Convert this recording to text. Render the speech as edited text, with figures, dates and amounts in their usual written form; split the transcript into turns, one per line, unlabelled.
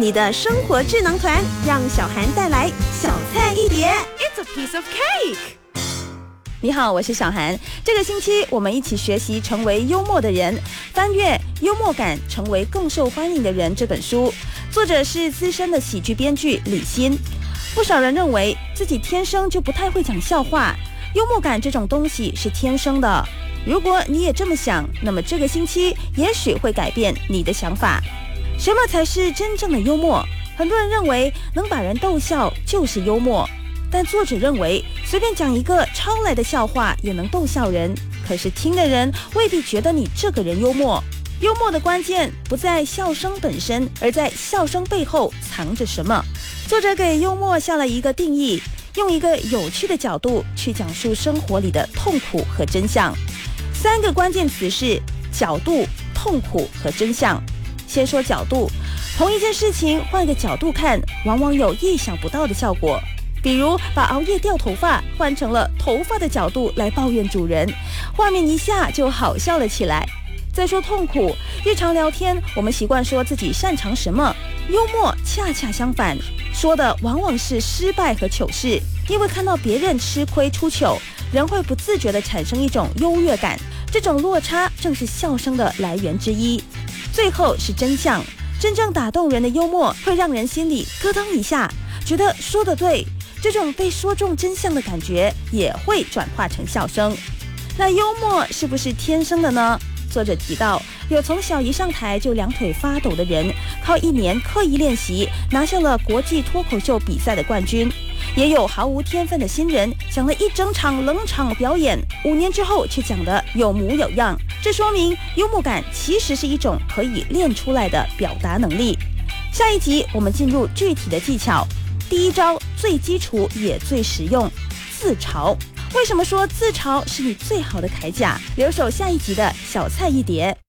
你的生活智囊团，让小涵带来小菜一碟。
It's a piece of cake。
你好，我是小涵。这个星期我们一起学习成为幽默的人，翻阅《幽默感成为更受欢迎的人》这本书，作者是资深的喜剧编剧李欣。不少人认为自己天生就不太会讲笑话，幽默感这种东西是天生的。如果你也这么想，那么这个星期也许会改变你的想法。什么才是真正的幽默？很多人认为能把人逗笑就是幽默，但作者认为随便讲一个抄来的笑话也能逗笑人，可是听的人未必觉得你这个人幽默。幽默的关键不在笑声本身，而在笑声背后藏着什么。作者给幽默下了一个定义，用一个有趣的角度去讲述生活里的痛苦和真相。3个关键词是角度、痛苦和真相。先说角度，同一件事情换个角度看，往往有意想不到的效果。比如把熬夜掉头发换成了头发的角度来抱怨主人，画面一下就好笑了起来。再说痛苦，日常聊天我们习惯说自己擅长什么，幽默恰恰相反，说的往往是失败和糗事。因为看到别人吃亏出糗，人会不自觉地产生一种优越感，这种落差正是笑声的来源之一。最后是真相，真正打动人的幽默会让人心里咯噔一下，觉得说得对，这种被说中真相的感觉也会转化成笑声。那幽默是不是天生的呢？作者提到，有从小一上台就两腿发抖的人，靠1年刻意练习拿下了国际脱口秀比赛的冠军，也有毫无天分的新人讲了一整场冷场表演，5年之后却讲得有模有样。这说明幽默感其实是一种可以练出来的表达能力。下一集我们进入具体的技巧。第一招最基础也最实用，自嘲。为什么说自嘲是你最好的铠甲？留守下一集的小菜一碟。